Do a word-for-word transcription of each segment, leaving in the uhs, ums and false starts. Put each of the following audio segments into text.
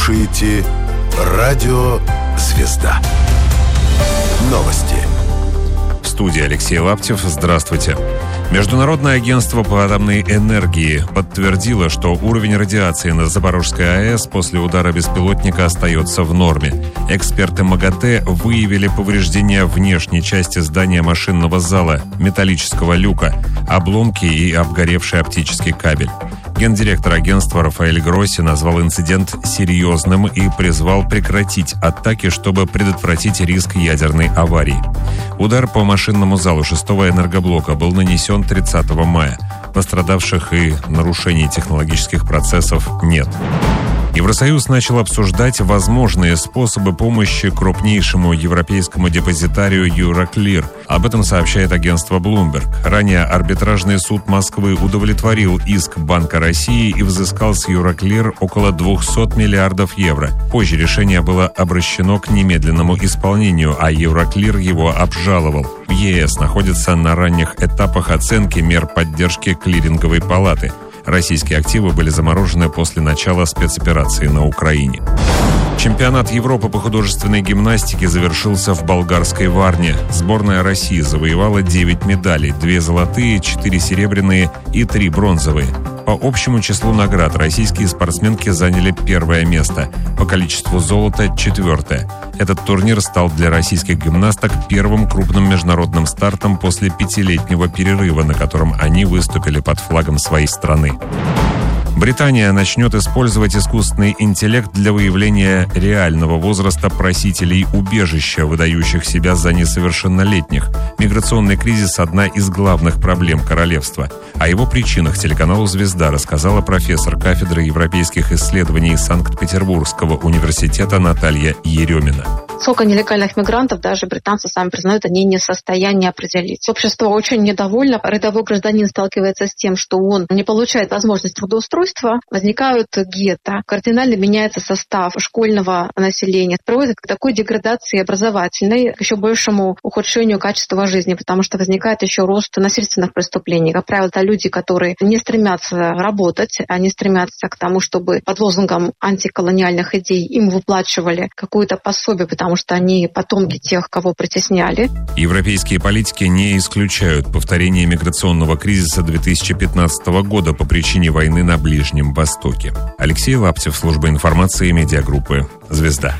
слушаете радио «Звезда». Новости. В студии Алексей Лаптев. Здравствуйте. Международное агентство по атомной энергии подтвердило, что уровень радиации на Запорожской АЭС после удара беспилотника остается в норме. Эксперты МАГАТЭ выявили повреждения внешней части здания машинного зала, металлического люка, обломки и обгоревший оптический кабель. Гендиректор агентства Рафаэль Гросси назвал инцидент серьезным и призвал прекратить атаки, чтобы предотвратить риск ядерной аварии. Удар по машинному залу шестого энергоблока был нанесен тридцатого мая. Пострадавших и нарушений технологических процессов нет. Евросоюз начал обсуждать возможные способы помощи крупнейшему европейскому депозитарию Euroclear. Об этом сообщает агентство Bloomberg. Ранее арбитражный суд Москвы удовлетворил иск Банка России и взыскал с Euroclear около двухсот миллиардов евро. Позже решение было обращено к немедленному исполнению, а Euroclear его обжаловал. В ЕС находится на ранних этапах оценки мер поддержки клиринговой палаты. Российские активы были заморожены после начала спецоперации на Украине. Чемпионат Европы по художественной гимнастике завершился в болгарской Варне. Сборная России завоевала девять медалей, две золотые, четыре серебряные и три бронзовые. По общему числу наград российские спортсменки заняли первое место, по количеству золота – четвертое. Этот турнир стал для российских гимнасток первым крупным международным стартом после пятилетнего перерыва, на котором они выступили под флагом своей страны. Британия начнет использовать искусственный интеллект для выявления реального возраста просителей убежища, выдающих себя за несовершеннолетних. Миграционный кризис – одна из главных проблем королевства. О его причинах телеканалу «Звезда» рассказала профессор кафедры европейских исследований Санкт-Петербургского университета Наталья Еремина. Сколько нелегальных мигрантов, даже британцы сами признают, они не в состоянии определить. Общество очень недовольно. Рядовой гражданин сталкивается с тем, что он не получает возможность трудоустройства. Возникают гетто. Кардинально меняется состав школьного населения. Приводит к такой деградации образовательной, к еще большему ухудшению качества жизни, потому что возникает еще рост насильственных преступлений. Как правило, это люди, которые не стремятся работать, они стремятся к тому, чтобы под лозунгом антиколониальных идей им выплачивали какое-то пособие, потому что они потомки тех, кого притесняли. Европейские политики не исключают повторение миграционного кризиса две тысячи пятнадцатого года по причине войны на Ближнем Востоке. Алексей Лаптев, служба информации медиагруппы «Звезда».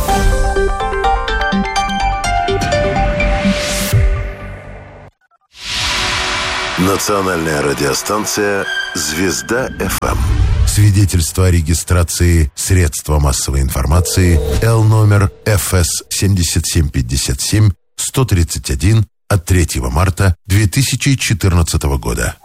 Национальная радиостанция «Звезда-ФМ». Свидетельство о регистрации средства массовой информации Л номер Эф Эс семь семь пять семь сто тридцать один от третьего марта две тысячи четырнадцатого года.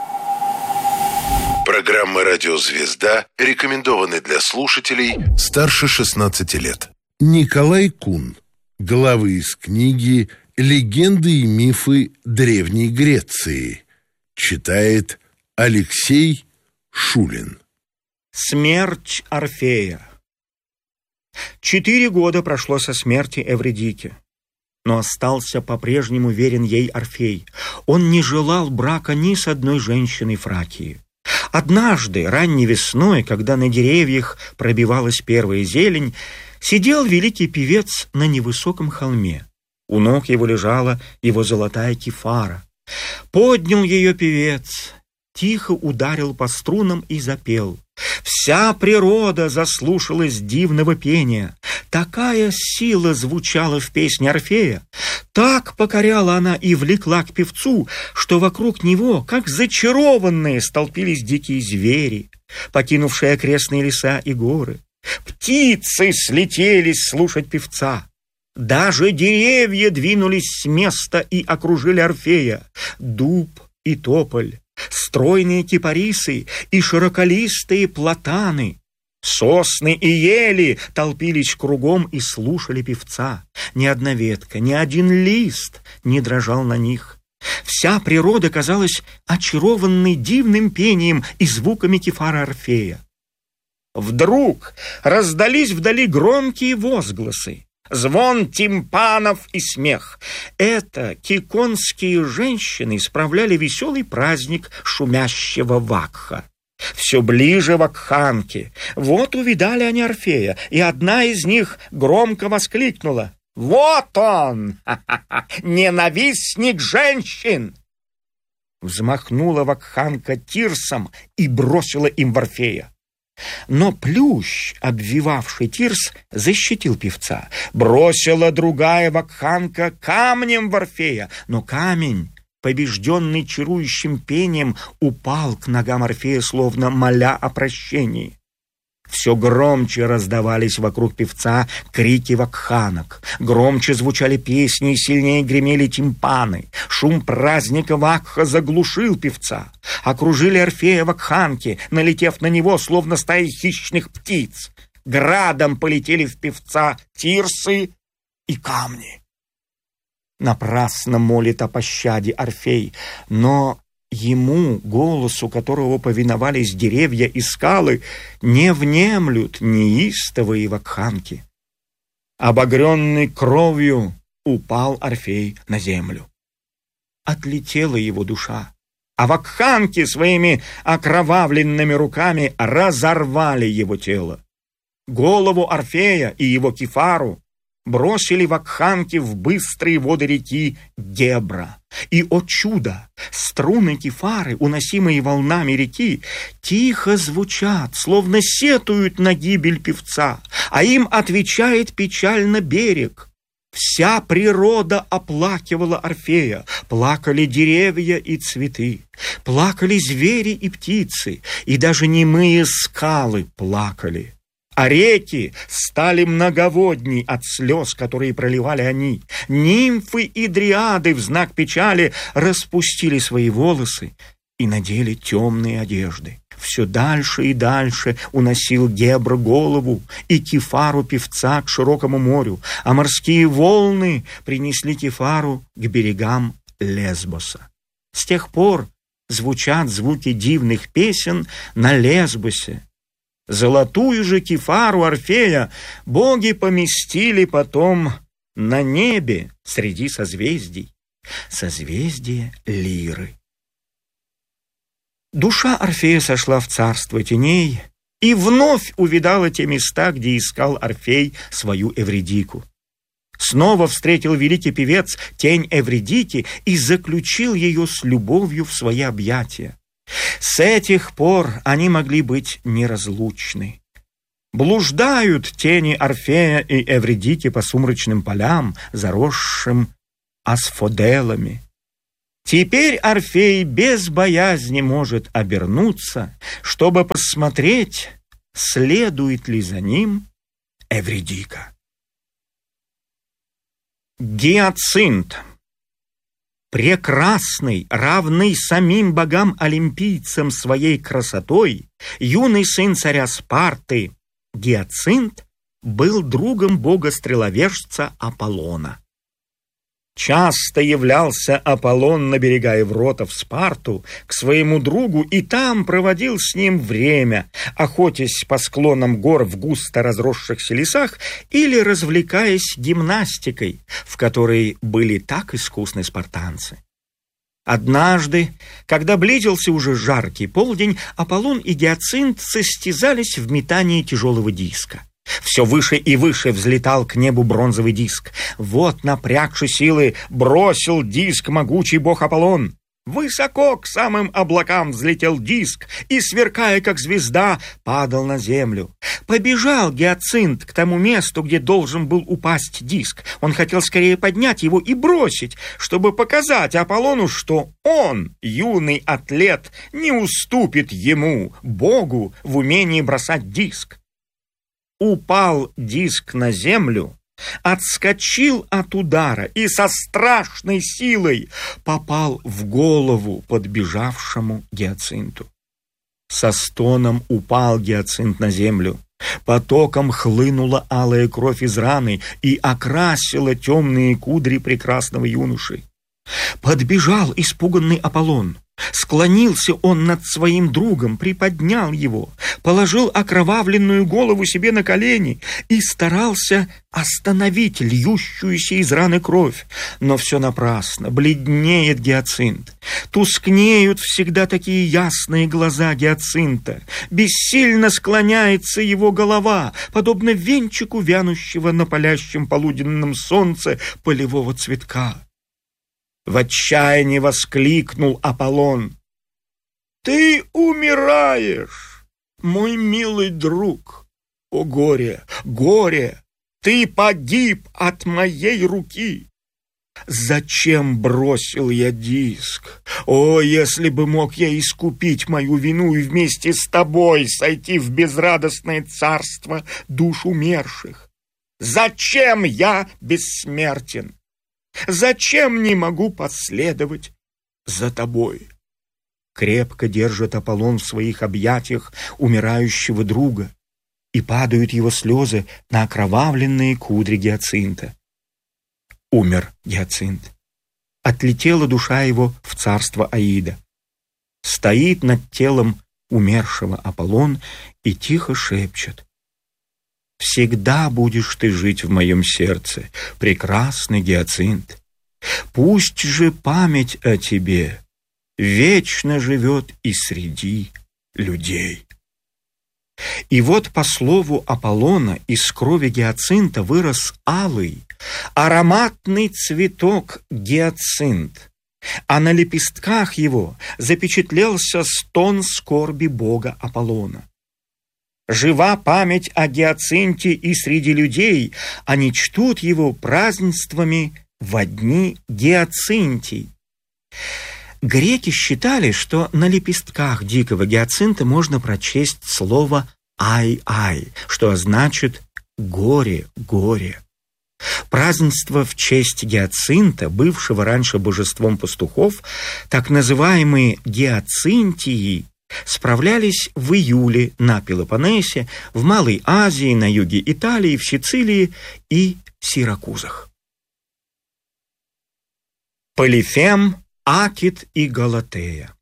Программы «Радио Звезда» рекомендованы для слушателей старше шестнадцати лет. Николай Кун. Главы из книги «Легенды и мифы Древней Греции». Читает Алексей Шулин. Смерть Орфея. Четыре года прошло со смерти Эвридики, но остался по-прежнему верен ей Орфей. Он не желал брака ни с одной женщиной Фракии. Однажды, ранней весной, когда на деревьях пробивалась первая зелень, сидел великий певец на невысоком холме. У ног его лежала его золотая кефара. Поднял ее певец, тихо ударил по струнам и запел. Вся природа заслушалась дивного пения. Такая сила звучала в песне Орфея, так покоряла она и влекла к певцу, что вокруг него, как зачарованные, столпились дикие звери, покинувшие окрестные леса и горы. Птицы слетелись слушать певца. Даже деревья двинулись с места и окружили Орфея. Дуб и тополь, стройные кипарисы и широколистые платаны, сосны и ели толпились кругом и слушали певца. Ни одна ветка, ни один лист не дрожал на них. Вся природа казалась очарованной дивным пением и звуками кефара Орфея. Вдруг раздались вдали громкие возгласы, звон тимпанов и смех. Это киконские женщины справляли веселый праздник шумящего вакха. все ближе вакханки. Вот увидали они Орфея, и одна из них громко воскликнула: «Вот он! Ха-ха-ха! Ненавистник женщин!» Взмахнула вакханка тирсом и бросила им в Орфея. Но плющ, обвивавший тирс, защитил певца. Бросила другая вакханка камнем в Орфея, но камень, побежденный чарующим пением, упал к ногам Орфея, словно моля о прощении. Все громче раздавались вокруг певца крики вакханок, громче звучали песни и сильнее гремели тимпаны. Шум праздника вакха заглушил певца. Окружили Орфея вакханки, налетев на него, словно стаи хищных птиц. Градом полетели в певца тирсы и камни. Напрасно молит о пощаде Орфей, но ему, голосу которого повиновались деревья и скалы, не внемлют неистовые вакханки. Обогренный кровью упал Орфей на землю. Отлетела его душа, а вакханки своими окровавленными руками разорвали его тело. Голову Орфея и его кефару бросили вакханки в быстрые воды реки Дебра. И, о чудо, струны кефары, уносимые волнами реки, тихо звучат, словно сетуют на гибель певца, а им отвечает печально берег. Вся природа оплакивала Орфея, плакали деревья и цветы, плакали звери и птицы, и даже немые скалы плакали. А реки стали многоводней от слез, которые проливали они. Нимфы и дриады в знак печали распустили свои волосы и надели темные одежды. Все дальше и дальше уносил Гебра голову и кефару певца к широкому морю, а морские волны принесли кефару к берегам Лесбоса. С тех пор звучат звуки дивных песен на Лесбосе. Золотую же кефару Орфея боги поместили потом на небе среди созвездий, созвездие Лиры. Душа Орфея сошла в царство теней и вновь увидала те места, где искал Орфей свою Эвридику. Снова встретил великий певец тень Эвридики и заключил ее с любовью в свои объятия. С этих пор они могли быть неразлучны. Блуждают тени Орфея и Эвридики по сумрачным полям, заросшим асфоделами. Теперь Орфей без боязни может обернуться, чтобы посмотреть, следует ли за ним Эвридика. Гиацинт. Прекрасный, равный самим богам-олимпийцам своей красотой, юный сын царя Спарты, Гиацинт, был другом бога-стреловержца Аполлона. Часто являлся Аполлон на берега Еврота в Спарту к своему другу и там проводил с ним время, охотясь по склонам гор в густо разросшихся лесах или развлекаясь гимнастикой, в которой были так искусны спартанцы. Однажды, когда близился уже жаркий полдень, Аполлон и Гиацинт состязались в метании тяжелого диска. Все выше и выше взлетал к небу бронзовый диск. Вот, напрягши силы, бросил диск могучий бог Аполлон. Высоко к самым облакам взлетел диск и, сверкая как звезда, падал на землю. Побежал Гиацинт к тому месту, где должен был упасть диск. Он хотел скорее поднять его и бросить, чтобы показать Аполлону, что он, юный атлет, не уступит ему, богу, в умении бросать диск. Упал диск на землю, отскочил от удара и со страшной силой попал в голову подбежавшему Гиацинту. Со стоном упал Гиацинт на землю. Потоком хлынула алая кровь из раны и окрасила темные кудри прекрасного юноши. Подбежал испуганный Аполлон. Склонился он над своим другом, приподнял его, положил окровавленную голову себе на колени и старался остановить льющуюся из раны кровь. Но все напрасно, бледнеет Гиацинт. Тускнеют всегда такие ясные глаза Гиацинта. Бессильно склоняется его голова, подобно венчику вянущего на палящем полуденном солнце полевого цветка. В отчаянии воскликнул Аполлон: «Ты умираешь, мой милый друг! О горе, горе! Ты погиб от моей руки! Зачем бросил я диск? О, если бы мог я искупить мою вину и вместе с тобой сойти в безрадостное царство душ умерших! Зачем я бессмертен? Зачем не могу последовать за тобой?» Крепко держит Аполлон в своих объятиях умирающего друга, и падают его слезы на окровавленные кудри Гиацинта. Умер Гиацинт. Отлетела душа его в царство Аида. Стоит над телом умершего Аполлон и тихо шепчет: «Всегда будешь ты жить в моем сердце, прекрасный Гиацинт. Пусть же память о тебе вечно живет и среди людей». И вот по слову Аполлона из крови Гиацинта вырос алый, ароматный цветок гиацинт, а на лепестках его запечатлелся стон скорби бога Аполлона. Жива память о Гиацинте и среди людей, они чтут его празднествами во дни Гиацинтий. Греки считали, что на лепестках дикого гиацинта можно прочесть слово «ай-ай», что значит «горе, горе». Празднество в честь Гиацинта, бывшего раньше божеством пастухов, так называемые Гиацинтии, справлялись в июле на Пелопоннесе, в Малой Азии, на юге Италии, в Сицилии и Сиракузах. Полифем, Акит и Галатея.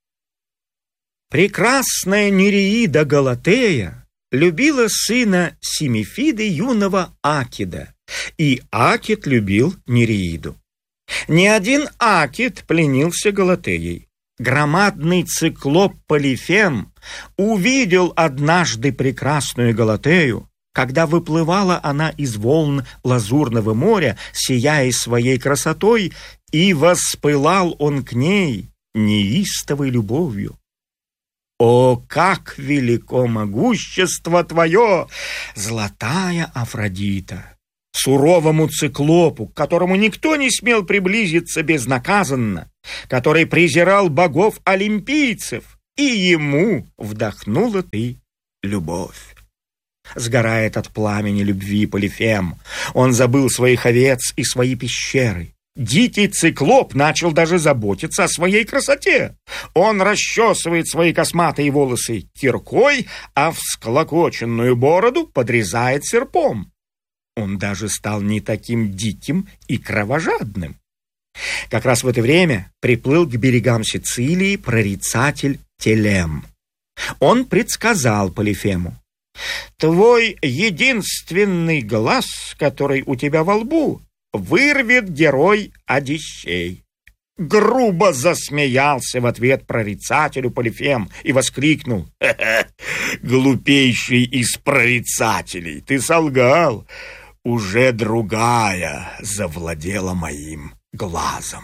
Прекрасная Нереида Галатея любила сына Семифиды юного Акида, и Акит любил Нереиду. Не один Акит пленился Галатеей. Громадный циклоп Полифем увидел однажды прекрасную Галатею, когда выплывала она из волн Лазурного моря, сияя своей красотой, и воспылал он к ней неистовой любовью. «О, как велико могущество твое, золотая Афродита!» Суровому циклопу, к которому никто не смел приблизиться безнаказанно, который презирал богов-олимпийцев, и ему вдохнула ты любовь. Сгорает от пламени любви Полифем. Он забыл своих овец и свои пещеры. Дикий циклоп начал даже заботиться о своей красоте. Он расчесывает свои косматые волосы киркой, а всклокоченную бороду подрезает серпом. Он даже стал не таким диким и кровожадным. Как раз в это время приплыл к берегам Сицилии прорицатель Телем. Он предсказал Полифему: «Твой единственный глаз, который у тебя во лбу, вырвет герой Одиссей». Грубо засмеялся в ответ прорицателю Полифем и воскликнул: «Ха-ха, глупейший из прорицателей, ты солгал. Уже другая завладела моим глазом».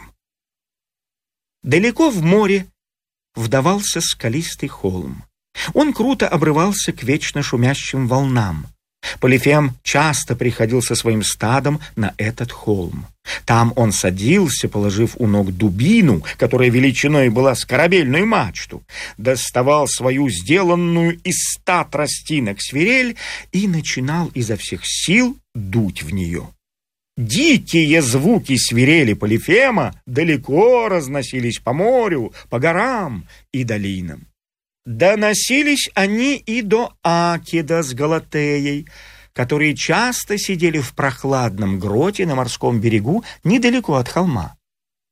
Далеко в море вдавался скалистый холм. Он круто обрывался к вечно шумящим волнам. Полифем часто приходил со своим стадом на этот холм. Там он садился, положив у ног дубину, которая величиной была с корабельную мачту, доставал свою сделанную из ста тростинок свирель и начинал изо всех сил дуть в нее. Дикие звуки свирели Полифема далеко разносились по морю, по горам и долинам. Доносились они и до Акида с Галатеей, которые часто сидели в прохладном гроте на морском берегу недалеко от холма.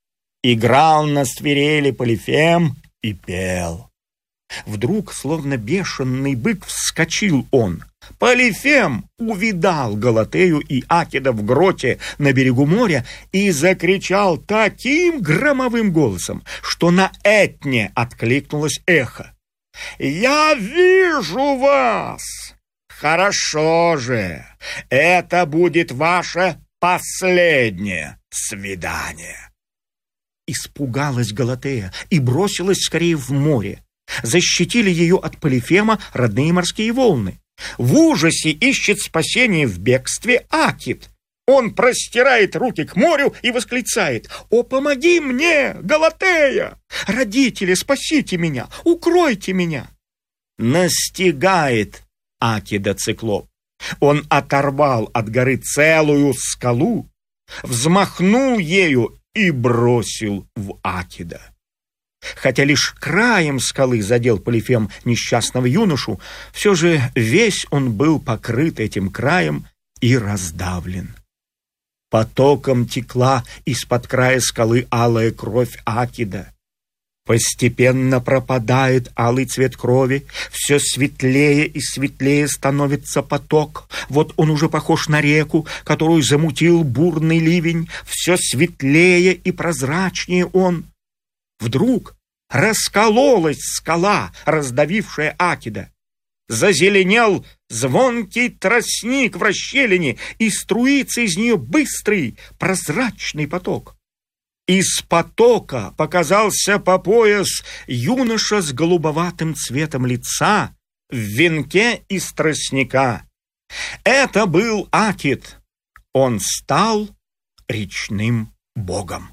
Играл на свирели Полифем и пел. Вдруг, словно бешеный бык, вскочил он. Полифем увидал Галатею и Акида в гроте на берегу моря и закричал таким громовым голосом, что на Этне откликнулось эхо. «Я вижу вас! Хорошо же! Это будет ваше последнее свидание!» Испугалась Галатея и бросилась скорее в море. Защитили ее от Полифема родные морские волны. В ужасе ищет спасение в бегстве Акид. Он простирает руки к морю и восклицает: «О, помоги мне, Галатея! Родители, спасите меня! Укройте меня!» Настигает Акида циклоп. Он оторвал от горы целую скалу, взмахнул ею и бросил в Акида. Хотя лишь краем скалы задел Полифем несчастного юношу, все же весь он был покрыт этим краем и раздавлен. Потоком текла из-под края скалы алая кровь Акида. Постепенно пропадает алый цвет крови, все светлее и светлее становится поток. Вот он уже похож на реку, которую замутил бурный ливень, все светлее и прозрачнее он. Вдруг раскололась скала, раздавившая Акида. Зазеленел звонкий тростник в расщелине, и струится из нее быстрый прозрачный поток. Из потока показался по пояс юноша с голубоватым цветом лица в венке из тростника. Это был Акид. Он стал речным богом.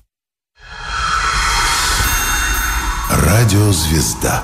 Радиозвезда.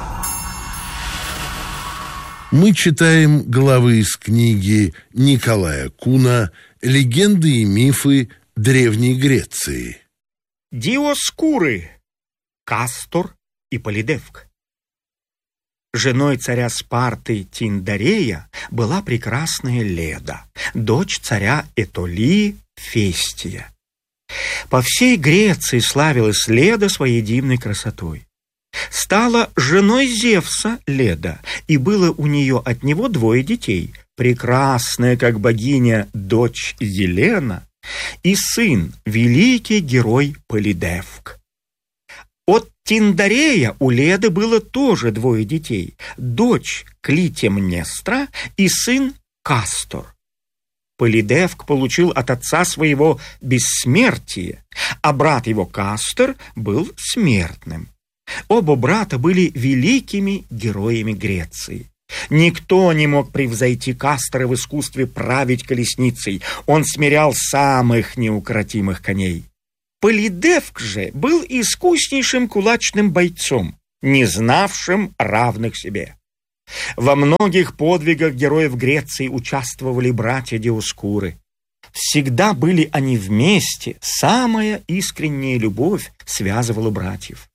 Мы читаем главы из книги Николая Куна «Легенды и мифы Древней Греции». Диоскуры, Кастор и Полидевк. Женой царя Спарты Тиндарея была прекрасная Леда, дочь царя Этолии Фестия. По всей Греции славилась Леда своей дивной красотой. Стала женой Зевса Леда, и было у нее от него двое детей: прекрасная, как богиня, дочь Елена, и сын, великий герой Полидевк. От Тиндарея у Леды было тоже двое детей: дочь Клитемнестра и сын Кастор. Полидевк получил от отца своего бессмертие, а брат его Кастор был смертным. Оба брата были великими героями Греции. Никто не мог превзойти Кастора в искусстве править колесницей. Он смирял самых неукротимых коней. Полидевк же был искуснейшим кулачным бойцом, не знавшим равных себе. Во многих подвигах героев Греции участвовали братья Диоскуры. Всегда были они вместе, самая искренняя любовь связывала братьев.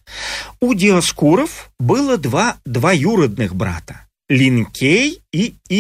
У Диоскуров было два двоюродных брата — Линкей и